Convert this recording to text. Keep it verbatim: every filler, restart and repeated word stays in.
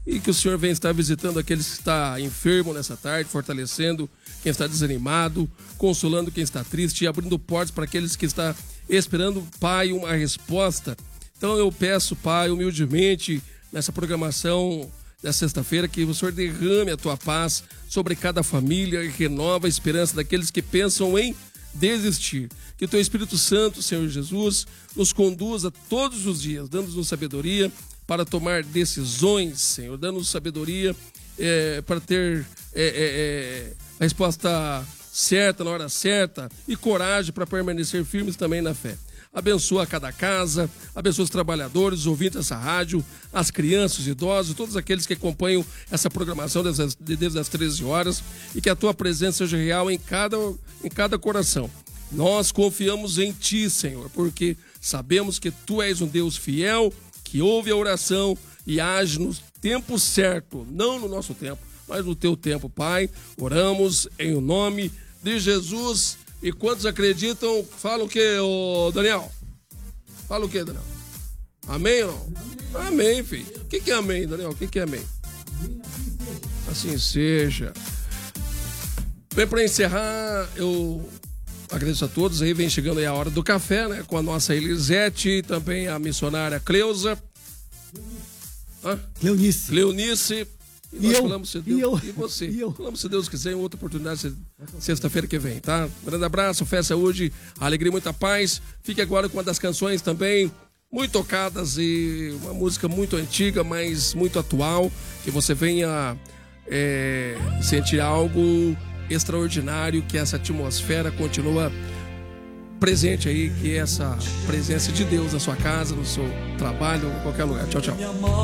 e que o Senhor venha estar visitando aqueles que estão enfermos nessa tarde, fortalecendo quem está desanimado, consolando quem está triste e abrindo portas para aqueles que estão esperando, Pai, uma resposta. Então eu peço, Pai, humildemente, nessa programação da sexta-feira, que o Senhor derrame a tua paz sobre cada família e renova a esperança daqueles que pensam em desistir. Que o teu Espírito Santo, Senhor Jesus, nos conduza todos os dias, dando-nos sabedoria para tomar decisões, Senhor, dando-nos sabedoria é, para ter é, é, é, a resposta certa na hora certa e coragem para permanecer firmes também na fé. Abençoa cada casa, abençoa os trabalhadores, os ouvintes dessa rádio, as crianças, os idosos, todos aqueles que acompanham essa programação desde as, desde as treze horas, e que a tua presença seja real em cada, em cada coração. Nós confiamos em ti, Senhor, porque sabemos que tu és um Deus fiel, que ouve a oração e age no tempo certo, não no nosso tempo, mas no teu tempo, Pai. Oramos em o nome de Jesus. E quantos acreditam, fala o que, ô Daniel? Fala o que, Daniel? Amém ou não? Amém, filho. O que, que é amém, Daniel? O que, que é amém? Assim seja. Bem, para encerrar, eu agradeço a todos. Aí vem chegando aí a hora do café, né? Com a nossa Elisete, também a missionária Cleusa. Hã? Cleonice. Cleonice. E, e nós eu, falamos se Deus, e, eu, e você. E eu. Falamos se Deus quiser em outra oportunidade, sexta-feira que vem, tá? Um grande abraço, fé, saúde, alegria e muita paz. Fique agora com uma das canções também muito tocadas e uma música muito antiga, mas muito atual. Que você venha é, sentir algo extraordinário, que essa atmosfera continua presente aí, que essa presença de Deus na sua casa, no seu trabalho, em qualquer lugar. Tchau, tchau.